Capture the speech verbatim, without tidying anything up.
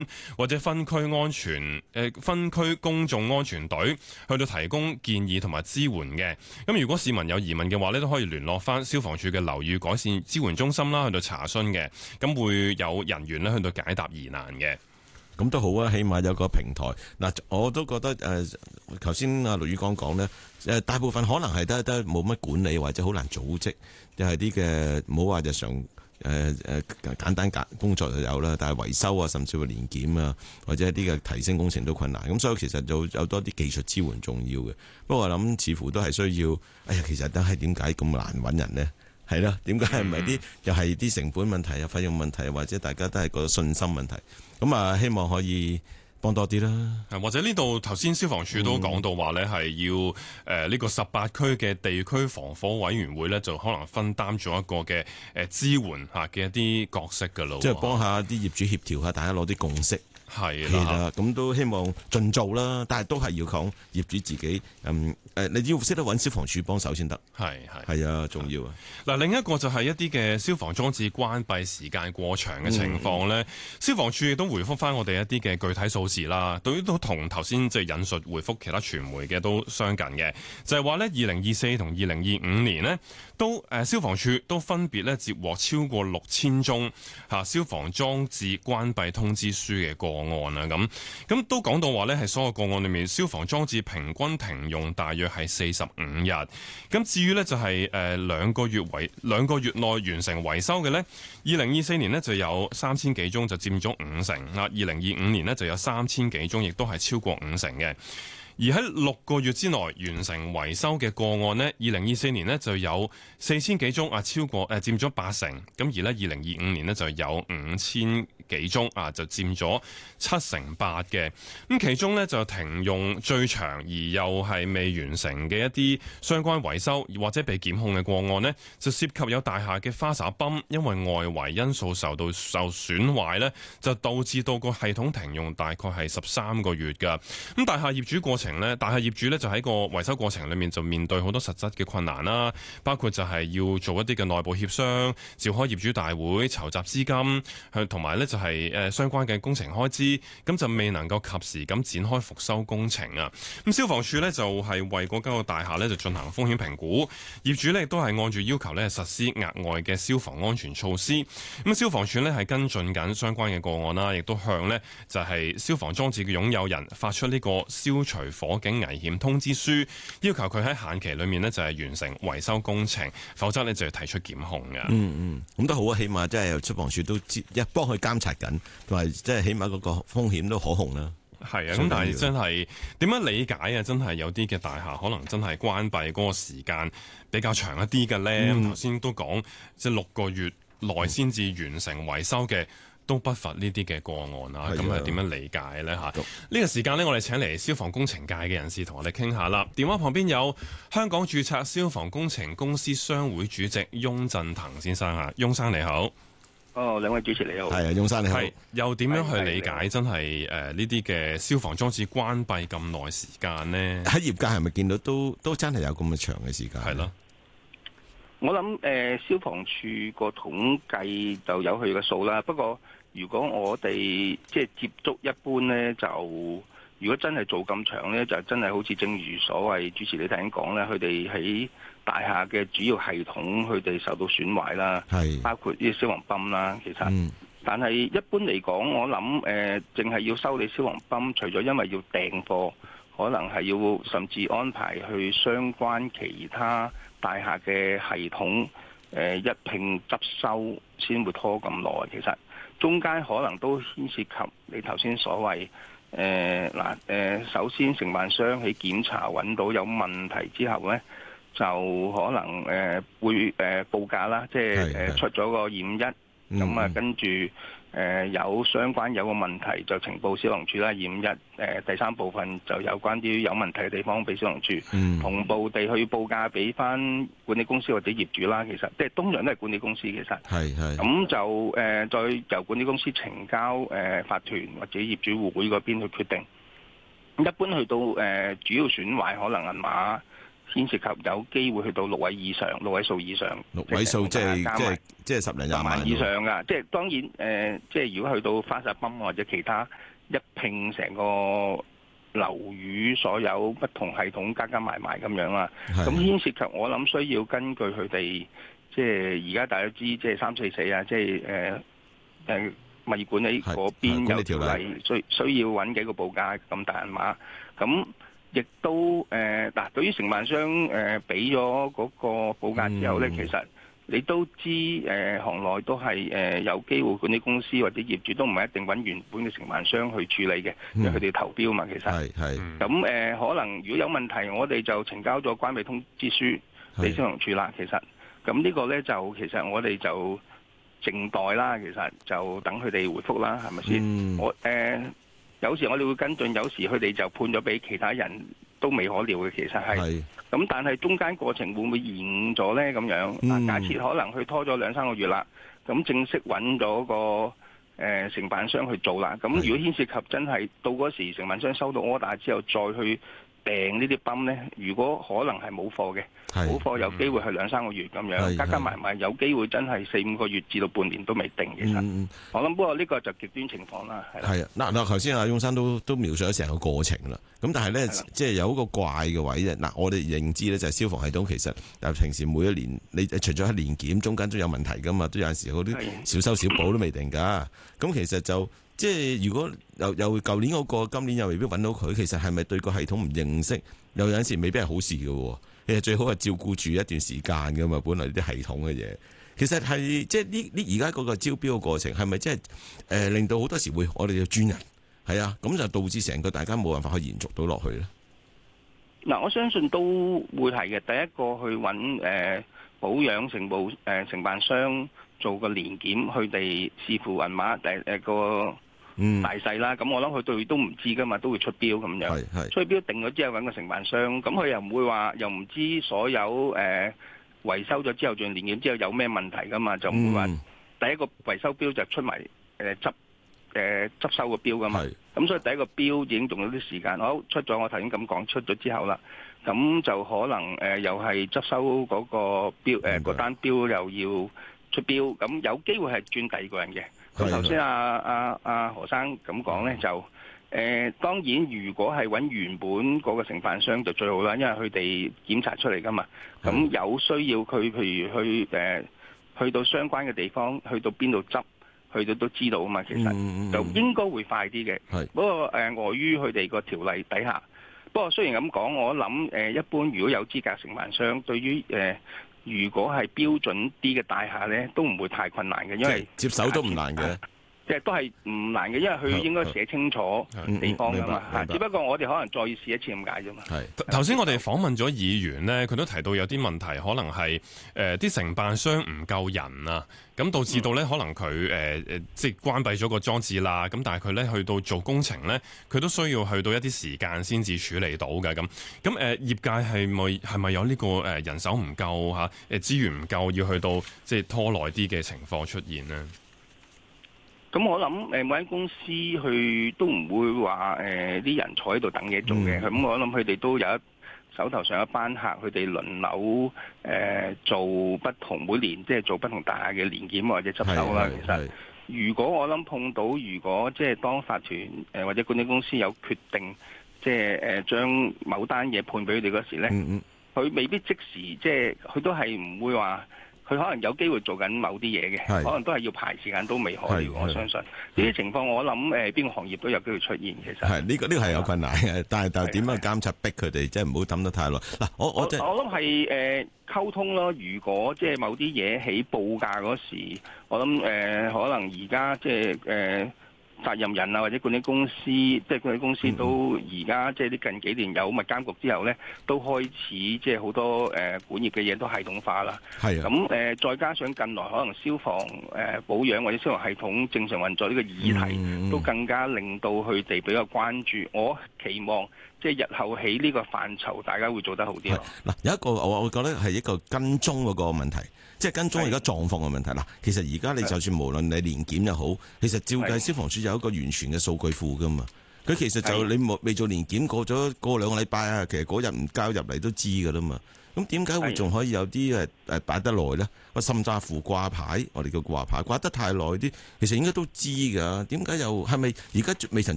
或者分區安全誒分區公眾安全隊去到提供建議同埋支援嘅。咁如果市民有疑問嘅話咧，都可以聯絡翻消防處嘅樓宇改善支援中心啦，去到查詢嘅。咁會有人員咧去到解答疑難嘅。 咁都好啊，起碼有個平台。嗱，我都覺得誒，頭先阿盧宇剛講咧，誒大部分可能係得得冇乜管理或者好難組織，又係啲嘅冇話日常誒誒簡單簡工作就有啦，但係維修啊，甚至乎年檢啊，或者一啲嘅提升工程都困難。咁所以其實有有多啲技術支援重要嘅。不過我諗似乎都係需要，哎呀，其實都係點解咁難揾人呢？係啦，點解係唔係啲又係啲成本問題啊、費用問題，或者大家都係個信心問題？咁啊，希望可以幫多啲啦。 或者呢度頭先消防處都講到話咧，係要誒呢個十八區嘅地區防火委員會咧，就可能分擔咗一個嘅誒支援嚇嘅一啲角色㗎咯。 即係幫下啲業主協調下，大家攞啲共識。 係啦，咁都希望盡做啦，但係都係要講業主自己，嗯誒，你要識得揾消防處幫手先得。 係係係啊，重要啊！ 嗱，另一個就係一啲嘅消防裝置關閉時間過長嘅情況咧，嗯、消防處亦都回覆翻我哋一啲嘅具體數字啦。對於都同頭先即係引述回覆其他傳媒嘅都相近嘅，就係話咧，二零二四同二零二五年呢，都誒消防處都分別咧接獲超過六千宗嚇消防裝置關閉通知書嘅個案啊，咁咁都講到話呢係所有個案裏面消防裝置平均停用大約係四十五日。咁至於呢，就係誒兩個月維兩個月內完成維修嘅呢，二零二四年呢就有三千幾宗，就佔咗五成。啊，二零二五年呢就有三千幾宗，亦都係超過五成嘅。而喺六個月之內完成維修嘅個案呢，二零二四年呢就有四千幾宗，啊，超過誒佔咗八成。咁而呢，二零二五年呢就有五千幾宗，啊，就佔咗七成八嘅。咁其中呢，就停用最長而又係未完成嘅一啲相關維修或者被檢控嘅個案呢，就涉及有大廈嘅花灑泵因為外圍因素受到受損壞呢，就導致到個系統停用大概係十三個月㗎。咁大廈業主過程咧，大廈業主咧就喺個維修過程裏面就面對好多實質嘅困難啦，包括就係要做一啲嘅內部協商、召開業主大會、籌集資金，向同埋咧就係誒相關嘅工程開支，咁就未能夠及時咁展開復修工程啊。咁消防處咧就係為嗰間個大廈咧就進行風險評估，業主咧亦都係按住要求咧實施額外嘅消防安全措施。咁消防處咧係跟進緊相關嘅個案啦，亦都向咧就係消防裝置嘅擁有人發出呢個消除火警危險通知書，要求佢喺限期裏面呢就係完成維修工程，否則呢就要提出檢控嘅。 嗯嗯，咁都好啊，起碼即係消防處都一幫佢監察緊，同埋即係起碼嗰個風險都可控啦。 係啊，咁但係真係點樣理解啊？真係有啲嘅大廈可能真係關閉嗰個時間比較長一啲嘅呢。咁頭先都講即係六個月內先至完成維修嘅。都不乏呢啲嘅個案啊，咁係點樣理解呢？嚇？呢、這個時間呢，我哋請嚟消防工程界嘅人士同我哋傾下啦。電話旁邊有香港註冊消防工程公司商會主席翁振騰先生啊，翁生你好。 哦，兩位主持你好。 係啊，翁生你好。 係又點樣去理解真係誒呢啲嘅消防裝置關閉咁耐時間呢？ 喺業界係咪見到都都真係有咁嘅長嘅時間？ 係咯。 我諗誒、呃、消防處個統計就有佢嘅數啦。不過如果我哋即係接觸一般咧，就如果真係做咁長咧，就真係好似正如所謂主持你頭先講咧，佢哋喺大廈嘅主要系統佢哋受到損壞啦，係包括啲消防泵啦。其實，嗯、但係一般嚟講，我諗誒淨係要修理消防泵，除咗因為要訂貨，可能係要甚至安排去相關其他大廈嘅系統，誒一併執修先會拖咁耐。其實中間可能都牽涉及你頭先所謂誒嗱誒，首先承辦商喺檢查揾到有問題之後咧，就可能誒、呃、會誒、呃、報價啦，即係誒出咗個驗一，咁啊跟住。誒、呃、有相關有個問題就呈報消防處啦，驗一誒、呃、第三部分就有關啲有問題嘅地方俾消防處、嗯、同步地去報價俾翻管理公司或者業主啦。其實即係通常都係管理公司，其實係係咁就誒、呃、再由管理公司呈交誒、呃、法團或者業主互會嗰邊去決定。一般去到誒、呃、主要損壞可能銀碼牽涉及有機會去到六位以上、六位數以上。 六位數即係即係即係十零廿萬以上㗎。即係當然誒、呃，即係如果去到花撒泵或者其他一拼成個樓宇所有不同系統加加埋埋咁樣啦。咁牽涉及我諗需要根據佢哋，即係而家大家知即係三四四啊，即係誒誒物業管理嗰邊有條例，需需要揾幾個報價咁大銀碼。咁亦都誒嗱、呃，對於承辦商誒俾咗嗰個報價之後咧、嗯，其實你都知誒、呃、行內都係誒、呃、有機會管理公司或者業主都唔係一定揾原本嘅承辦商去處理嘅、嗯，因為佢哋投標嘛，其實係係咁誒，可能如果有問題，我哋就呈交咗關閉通知書俾消防處啦。其實咁呢個咧就其實我哋就靜待啦，其實就等佢哋回覆啦，係咪先？我誒。呃有時我哋會跟進，有時佢哋就判咗俾其他人都未可料嘅，其實係。咁但係中間過程會唔會延咗呢？咁樣、嗯，假設可能佢拖咗兩三個月啦，咁正式揾咗個誒、呃、承辦商去做啦。咁如果牽涉及真係到嗰時承辦商收到 order 之後再去訂呢啲泵呢，如果可能係冇貨嘅，冇貨有機會係兩三個月咁樣，加加埋埋有機會真係四五個月至到半年都未定。其實、嗯、我諗不過呢個就極端情況啦。 係啊，嗱嗱，頭先阿翁生都都描述咗成個過程啦。咁但係咧，即係有一個怪嘅位啫。嗱，我哋認知咧就係消防系統其實誒平時每一年，你除咗喺年檢中間都有問題噶嘛，都有陣時嗰啲小修小補都未定㗎。咁其實就即係如果又又舊年嗰個，今年又未必揾到佢，其實係咪對個系統唔認識？又有陣時未必係好事嘅。其實最好係照顧住一段時間㗎嘛，本來呢啲系統嘅嘢。其實係即係呢呢而家嗰個招標嘅過程係咪即係誒令到好多時會我哋嘅專人係啊，咁就導致成個大家冇辦法去延續到落去咧。 嗱，我相信都會係嘅。第一個去揾誒、呃、保養承保誒、呃、承辦商做個年檢，佢哋視乎銀碼第誒個大細啦。咁、嗯、我諗佢對都唔知噶嘛，都會出標咁樣。係係出標定咗之後揾個承辦商，咁佢又唔會話又唔知所有誒。呃維修咗之後，做年檢之後有咩問題噶嘛？就唔會話第一個維修標就出埋誒執誒執收個標噶嘛。咁所以第一個標已經用咗啲時間。好，出咗，我頭先咁講出咗之後啦，咁就可能誒、呃、又係執收嗰個標誒個單標又要出標，咁有機會係轉第二個人嘅。咁頭先阿阿阿何生咁講咧就。誒、呃、當然，如果係揾原本嗰個承辦商就最好啦，因為佢哋檢查出嚟噶嘛。咁有需要佢，譬如去誒、呃、去到相關嘅地方，去到邊度執，去到都知道啊嘛。其實就應該會快啲嘅。不過誒，礙於佢哋個條例底下。不過雖然咁講，我諗誒、呃、一般如果有資格承辦商，對於誒、呃、如果係標準啲嘅大廈咧，都唔會太困難嘅，因為接手都唔難嘅。 即係都係唔難嘅，因為佢應該寫清楚地方㗎嘛。只不過我哋可能再試一次咁解啫嘛。 係頭先我哋訪問咗議員呢，佢都提到有啲問題，可能係誒啲承辦商唔夠人啊，咁導致到咧可能佢誒誒即係關閉咗個裝置啦。咁但係佢咧去到做工程咧，佢都需要去到一啲時間先至處理到嘅。咁咁誒業界係咪係咪有呢個誒人手唔夠嚇誒資源唔夠，要去到即係拖耐啲嘅情況出現呢？ 咁我諗誒每間公司佢都唔會話誒啲人坐喺度等嘢做嘅，咁、嗯、我諗佢哋都有一手頭上一班客，佢哋輪流誒、呃、做不同每年即係做不同大廈嘅年檢或者執手啦。其實如果我諗碰到，如果即係當法團誒或者管理公司有決定，即係誒將某單嘢判俾佢哋嗰時咧，佢、嗯嗯、未必即時即係佢都係唔會話。佢可能有機會做緊某啲嘢嘅，可能都係要排時間都未可以。我相信呢啲情況，我諗誒邊個行業都有機會出現。其實係呢、呢個呢、呢個係有困難嘅，但係但係點樣監察逼佢哋，即係唔好等得太耐。嗱，我我我諗係誒溝通咯。如果即係某啲嘢起報價嗰時，我諗誒、呃、可能而家即係誒。呃責任人啊，或者管理公司，即係管理公司都而家即係啲近幾年有物監局之後咧，都開始即係好多誒、呃、管業嘅嘢都系統化啦。係啊，咁誒、呃、再加上近來可能消防誒、呃、保養或者消防系統正常運作呢個議題，嗯、都更加令到佢哋比較關注。我期望即係日後喺呢個範疇，大家會做得好啲。 嗱，有一個我我覺得係一個跟蹤嗰個問題。即係跟蹤而家狀況嘅問題啦。其實而家你就算無論你年檢又好，其實照計消防處有一個完全嘅數據庫噶嘛。 佢其實就你冇未做年檢過咗過兩個禮拜啊，其實嗰日唔交入嚟都知噶啦嘛。咁點解會仲可以有啲誒誒擺得耐咧？個甚至乎掛牌，我哋叫掛牌掛得太耐啲，其實應該都知㗎。點解又係咪而家未曾